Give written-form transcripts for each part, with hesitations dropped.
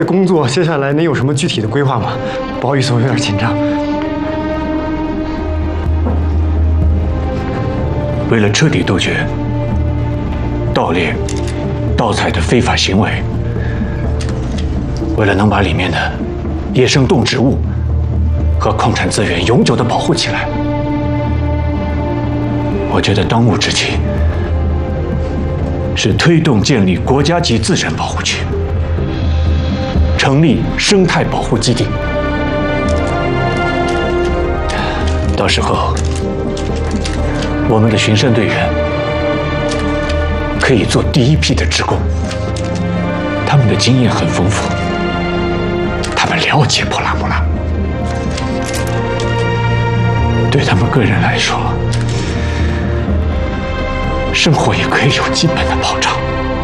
工作接下来您有什么具体的规划吗？不好意思，我有点紧张。 为了彻底杜绝盗猎、盗采的非法行为，为了能把里面的野生动植物和矿产资源永久地保护起来，我觉得当务之急是推动建立国家级自然保护区，成立生态保护基地。到时候，我们的巡山队员可以做第一批的职工，他们的经验很丰富，他们了解破拉木拉，对他们个人来说，生活也可以有基本的保障。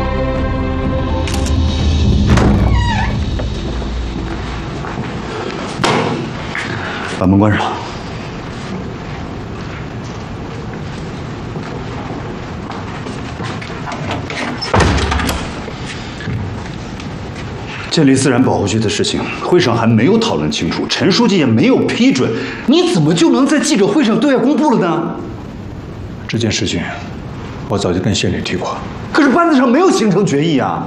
把门关上。建立自然保护区的事情，会上还没有讨论清楚，陈书记也没有批准，你怎么就能在记者会上对外公布了呢？ 这件事情，我早就跟县里提过。 可是班子上没有形成决议啊。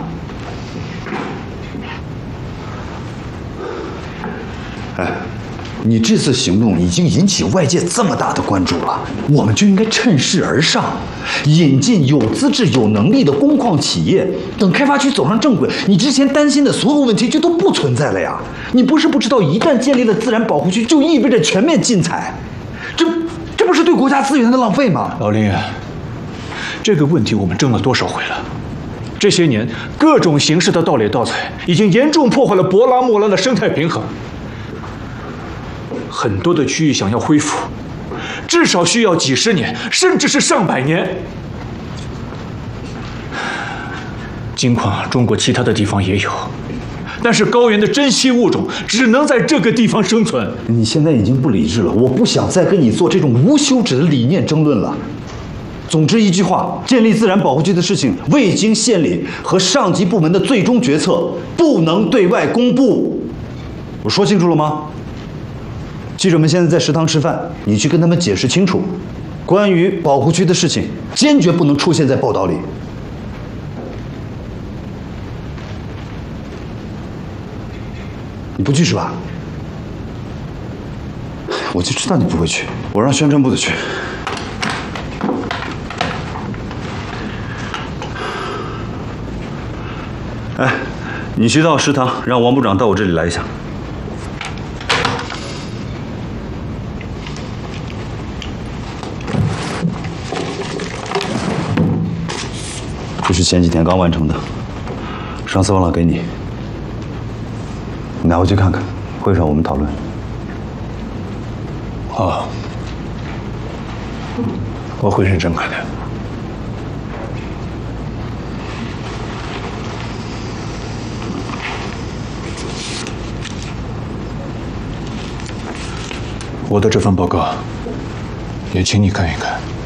哎，你这次行动已经引起外界这么大的关注了，我们就应该趁势而上，引进有资质、有能力的工矿企业。等开发区走上正轨，你之前担心的所有问题就都不存在了呀。你不是不知道，一旦建立了自然保护区，就意味着全面禁采，这不是对国家资源的浪费吗？ 老林，这个问题我们争了多少回了？这些年，各种形式的盗猎盗采已经严重破坏了博拉莫拉的生态平衡。很多的区域想要恢复，至少需要几十年，甚至是上百年。金矿中国其他的地方也有，但是高原的珍稀物种只能在这个地方生存。 你现在已经不理智了，我不想再跟你做这种无休止的理念争论了。总之一句话，建立自然保护区的事情未经县里和上级部门的最终决策，不能对外公布。我说清楚了吗？记者们现在在食堂吃饭，你去跟他们解释清楚，关于保护区的事情，坚决不能出现在报道里。你不去是吧？我就知道你不会去，我让宣传部的去。哎，你去到食堂，让王部长到我这里来一下。这是前几天刚完成的，上次忘了给你，你拿回去看看，会上我们讨论。 好，我会认真看的。我的这份报告，也请你看一看。